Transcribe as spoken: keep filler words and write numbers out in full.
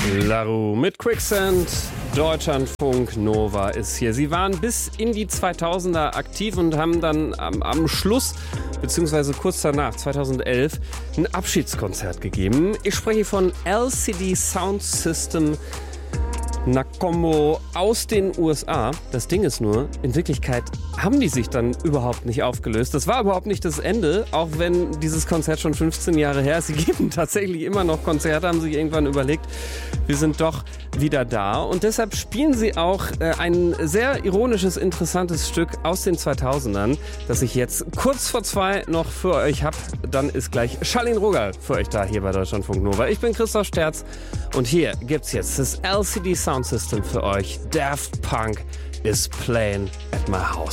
Larue mit Quicksand, Deutschlandfunk Nova ist hier. Sie waren bis in die zweitausender aktiv und haben dann am, am Schluss, beziehungsweise kurz danach, zweitausendelf, ein Abschiedskonzert gegeben. Ich spreche von L C D Sound System Nakombo aus den U S A. Das Ding ist nur, in Wirklichkeit haben die sich dann überhaupt nicht aufgelöst. Das war überhaupt nicht das Ende, auch wenn dieses Konzert schon fünfzehn Jahre her ist. Sie geben tatsächlich immer noch Konzerte, haben sich irgendwann überlegt, wir sind doch wieder da. Und deshalb spielen sie auch äh, ein sehr ironisches, interessantes Stück aus den zweitausendern, das ich jetzt kurz vor zwei noch für euch habe. Dann ist gleich Charlene Rogal für euch da hier bei Deutschlandfunk Nova. Ich bin Christoph Sterz und hier gibt's jetzt das L C D Sound System für euch. Daft Punk is playing at my house.